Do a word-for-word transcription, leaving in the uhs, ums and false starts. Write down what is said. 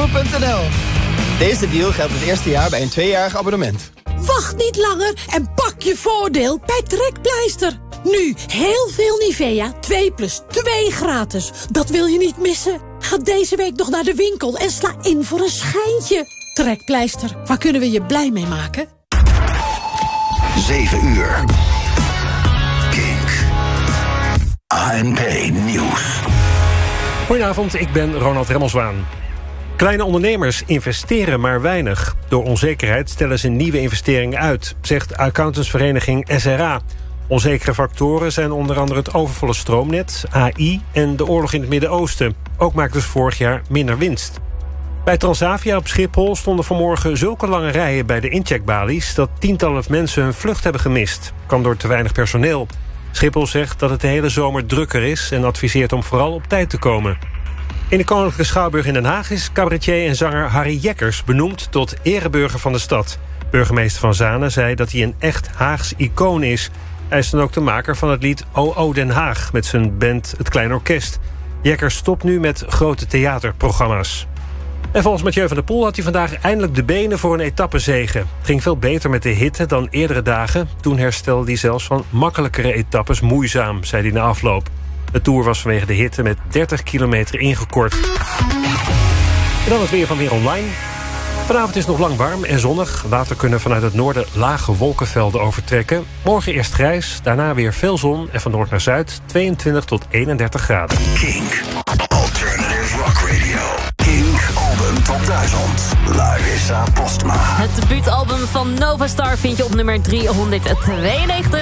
tour punt n l. Deze deal geldt het eerste jaar bij een tweejarig abonnement. Wacht niet langer en pak je voordeel bij Trekpleister. Nu heel veel Nivea, twee plus twee gratis. Dat wil je niet missen. Ga deze week nog naar de winkel en sla in voor een schijntje. Trekpleister, waar kunnen we je blij mee maken? zeven uur. Kink. A N P Nieuws. Goedenavond, ik ben Ronald Remmelswaan. Kleine ondernemers investeren maar weinig. Door onzekerheid stellen ze nieuwe investeringen uit, zegt accountantsvereniging S R A. Onzekere factoren zijn onder andere het overvolle stroomnet, A I en de oorlog in het Midden-Oosten. Ook maakten ze vorig jaar minder winst. Bij Transavia op Schiphol stonden vanmorgen zulke lange rijen bij de incheckbalies dat tientallen mensen hun vlucht hebben gemist. Kwam door te weinig personeel. Schiphol zegt dat het de hele zomer drukker is en adviseert om vooral op tijd te komen. In de Koninklijke Schouwburg in Den Haag is cabaretier en zanger Harry Jekkers benoemd tot ereburger van de stad. Burgemeester Van Zanen zei dat hij een echt Haags icoon is. Hij is dan ook de maker van het lied O O Den Haag met zijn band Het Klein Orkest. Jekkers stopt nu met grote theaterprogramma's. En volgens Mathieu van der Poel had hij vandaag eindelijk de benen voor een etappezege. Het ging veel beter met de hitte dan eerdere dagen. Toen herstelde hij zelfs van makkelijkere etappes moeizaam, zei hij na afloop. De Tour was vanwege de hitte met dertig kilometer ingekort. En dan het weer van Weer Online. Vanavond is het nog lang warm en zonnig. Later kunnen vanuit het noorden lage wolkenvelden overtrekken. Morgen eerst grijs, daarna weer veel zon en van noord naar zuid tweeëntwintig tot eenendertig graden. Kink. Alternative Rock Radio. Kink album top duizend. Larissa Postma. Het debuutalbum van Nova Star vind je op nummer driehonderdtweeënnegentig.